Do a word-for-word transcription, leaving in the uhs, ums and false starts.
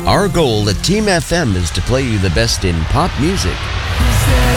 Our goal at Team F M is to play you the best in pop music,